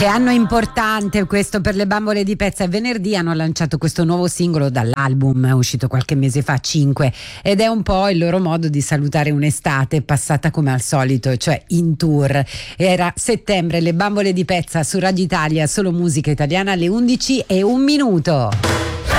Che anno importante questo per le bambole di Pezza. Venerdì hanno lanciato questo nuovo singolo dall'album, è uscito qualche mese fa, 5, ed è un po' il loro modo di salutare un'estate passata come al solito, cioè in tour. Era settembre, le bambole di Pezza su Radio Italia, solo musica italiana alle 11:01.